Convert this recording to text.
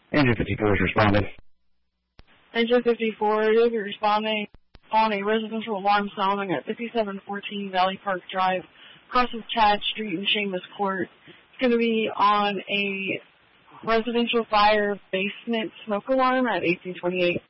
Engine 54 is responding. Engine 54 is responding on a residential alarm sounding at 5714 Valley Park Drive, across with Chad Street and Seamus Court. It's going to be on a residential fire basement smoke alarm at 1828.